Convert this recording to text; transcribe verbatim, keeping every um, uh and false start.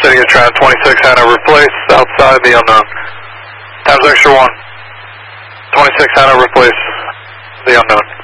City, get traffic twenty-six Hanover Place, outside the unknown. Times extra one. twenty-six Hanover Place, the unknown.